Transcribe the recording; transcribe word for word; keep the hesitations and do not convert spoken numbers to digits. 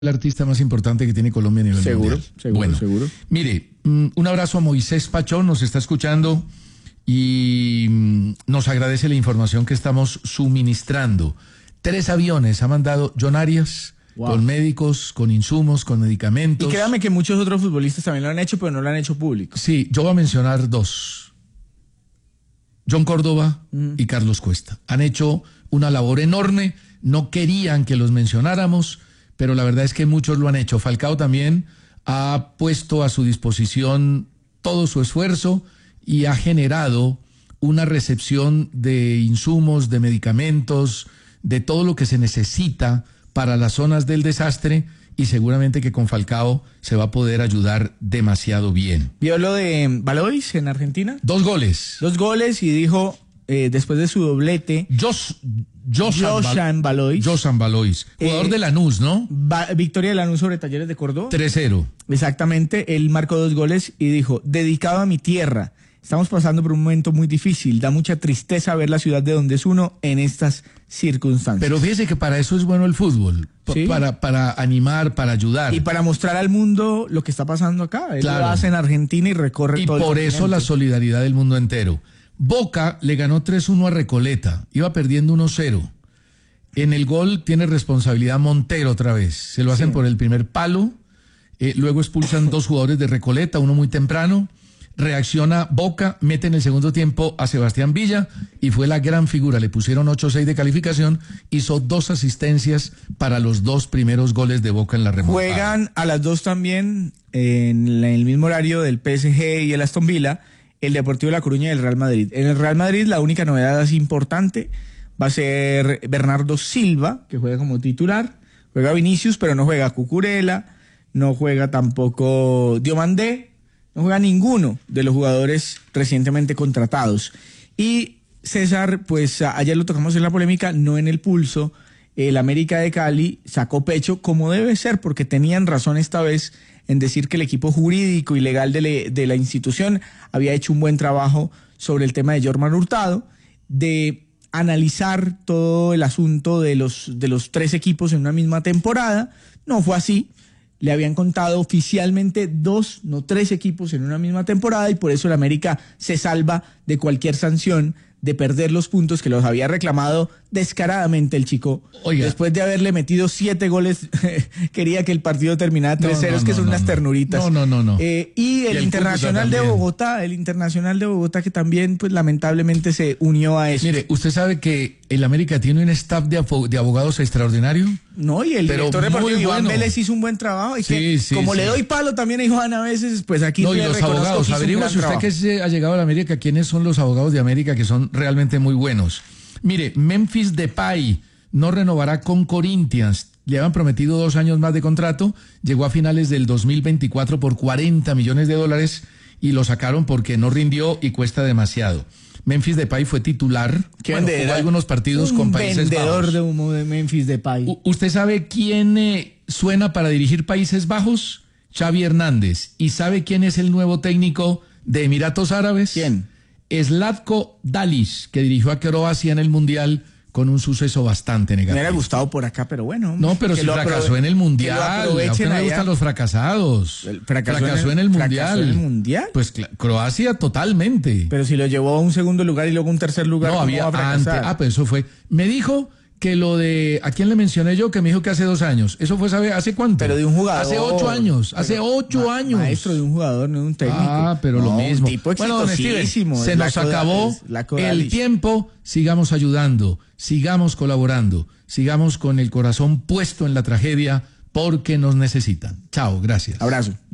el artista más importante que tiene Colombia a nivel Seguro, mundial. seguro, bueno, seguro. Mire, un abrazo a Moisés Pachón, nos está escuchando y nos agradece la información que estamos suministrando. Tres aviones ha mandado John Arias, wow, con médicos, con insumos, con medicamentos. Y créame que muchos otros futbolistas también lo han hecho, pero no lo han hecho público. Sí, yo voy a mencionar dos. John Córdoba mm. y Carlos Cuesta. Han hecho una labor enorme, no querían que los mencionáramos, pero la verdad es que muchos lo han hecho. Falcao también ha puesto a su disposición todo su esfuerzo y ha generado una recepción de insumos, de medicamentos, de todo lo que se necesita para las zonas del desastre, y seguramente que con Falcao se va a poder ayudar demasiado bien. ¿Vio lo de Valois en Argentina? Dos goles. Dos goles y dijo, eh, después de su doblete... Jos, Josan Valois. Josan Valois, jugador eh, de Lanús, ¿no? Va, victoria de Lanús sobre Talleres de Córdoba. tres cero. Exactamente, él marcó dos goles y dijo, dedicado a mi tierra. Estamos pasando por un momento muy difícil, da mucha tristeza ver la ciudad de donde es uno en estas circunstancias. Pero fíjese que para eso es bueno el fútbol, ¿sí? para, para animar, para ayudar. Y para mostrar al mundo lo que está pasando acá. Él claro. lo hace en Argentina y recorre y todo el por continente. eso la solidaridad del mundo entero. Boca le ganó tres uno a Recoleta, iba perdiendo uno cero. En el gol tiene responsabilidad Montero otra vez, se lo hacen sí. por el primer palo, eh, luego expulsan dos jugadores de Recoleta, uno muy temprano. Reacciona Boca, mete en el segundo tiempo a Sebastián Villa y fue la gran figura. Le pusieron ocho seis de calificación, hizo dos asistencias para los dos primeros goles de Boca en la remontada. Juegan a las dos también en el mismo horario del P S G y el Aston Villa, el Deportivo de La Coruña y el Real Madrid. En el Real Madrid la única novedad así importante va a ser Bernardo Silva, que juega como titular. Juega Vinicius, pero no juega Cucurella, no juega tampoco Diomandé. No juega ninguno de los jugadores recientemente contratados. Y César, pues ayer lo tocamos en la polémica, no en el pulso. El América de Cali sacó pecho como debe ser, porque tenían razón esta vez en decir que el equipo jurídico y legal de, le, de la institución había hecho un buen trabajo sobre el tema de Jorman Hurtado, de analizar todo el asunto de los, de los tres equipos en una misma temporada. No fue así. Le habían contado oficialmente dos, no tres equipos en una misma temporada, y por eso el América se salva de cualquier sanción de perder los puntos que los había reclamado descaradamente el chico. Oiga, después de haberle metido siete goles, quería que el partido terminara tres cero, no, no, es que no, son no, unas no. ternuritas. No, no, no, no. Eh, y el, y el Internacional de Bogotá, el Internacional de Bogotá que también, pues lamentablemente se unió a eso. Mire, ¿usted sabe que el América tiene un staff de, de abogados extraordinario? No, y el Pero director deportivo Iván bueno. Vélez hizo un buen trabajo. Y sí, que, sí, como sí. le doy palo también a Iván a veces, pues aquí no, le y los abogados, averigüe si usted que se ha llegado a la América, quiénes son los abogados de América que son realmente muy buenos. Mire, Memphis Depay no renovará con Corinthians. Le habían prometido dos años más de contrato, llegó a finales del dos mil veinticuatro por cuarenta millones de dólares y lo sacaron porque no rindió y cuesta demasiado. Memphis Depay fue titular, bueno, jugó algunos partidos con Países Bajos. Un vendedor de humo de Memphis Depay. ¿Usted sabe quién eh, suena para dirigir Países Bajos? Xavi Hernández. ¿Y sabe quién es el nuevo técnico de Emiratos Árabes? ¿Quién? Zlatko Dalic, que dirigió a Croacia en el Mundial con un suceso bastante negativo. Me hubiera gustado por acá, pero bueno. No, pero si fracasó en el Mundial. ¿A usted no le gustan los fracasados? El fracasó, fracasó en el, en el Mundial. ¿Fracasó en el Mundial? Pues Croacia totalmente. Pero si lo llevó a un segundo lugar y luego un tercer lugar, no había antes. Ah, pero eso fue. Me dijo que lo de, ¿a quién le mencioné yo? Que me dijo que hace dos años. ¿Eso fue, sabe, hace cuánto? Pero de un jugador. Hace ocho años, pero, hace ocho ma años. Maestro de un jugador, no de un técnico. Ah, pero no, lo mismo. Un tipo bueno, don Steven, se nos coda, acabó el tiempo. Sigamos ayudando, sigamos colaborando, sigamos con el corazón puesto en la tragedia porque nos necesitan. Chao, gracias. Abrazo.